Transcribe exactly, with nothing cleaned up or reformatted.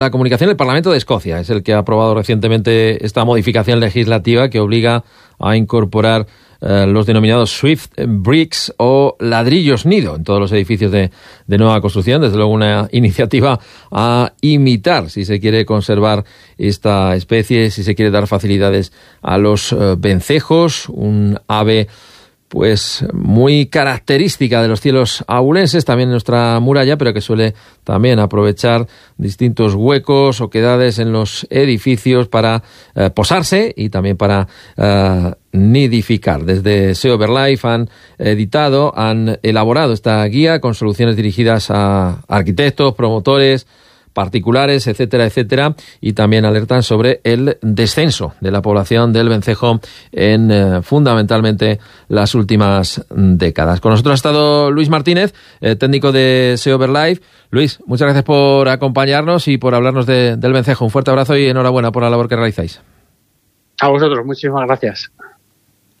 La comunicación, el Parlamento de Escocia es el que ha aprobado recientemente esta modificación legislativa que obliga a incorporar eh, los denominados Swift Bricks o ladrillos nido en todos los edificios de, de nueva construcción. Desde luego una iniciativa a imitar si se quiere conservar esta especie, si se quiere dar facilidades a los eh, vencejos, un ave pues muy característica de los cielos abulenses, también en nuestra muralla, pero que suele también aprovechar distintos huecos, oquedades en los edificios para eh, posarse y también para eh, nidificar. Desde SEO Verlife han editado, han elaborado esta guía con soluciones dirigidas a arquitectos, promotores, particulares, etcétera, etcétera, y también alertan sobre el descenso de la población del vencejo en eh, fundamentalmente las últimas décadas. Con nosotros ha estado Luis Martínez, eh, técnico de SEO Verlife. Luis, muchas gracias por acompañarnos y por hablarnos de, del vencejo. Un fuerte abrazo y enhorabuena por la labor que realizáis. A vosotros, muchísimas gracias.